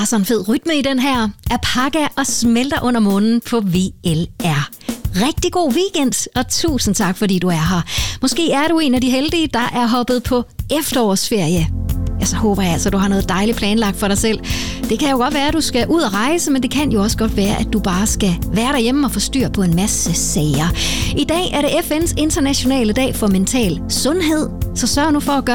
bare sådan en fed rytme i den her. Apaga og Smelter under munden på VLR. Rigtig god weekend, og tusind tak, fordi du er her. Måske er du en af de heldige, der er hoppet på efterårsferie. Ja, så håber jeg altså, at du har noget dejligt planlagt for dig selv. Det kan jo godt være, at du skal ud og rejse, men det kan jo også godt være, at du bare skal være derhjemme og få styr på en masse sager. I dag er det FN's internationale dag for mental sundhed, så sørg nu for at gøre